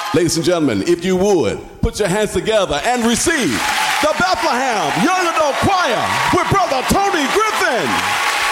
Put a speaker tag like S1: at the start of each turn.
S1: Ladies and gentlemen, if you would, put your hands together and receive the Bethlehem Young Adult Choir with Brother Tony Griffin.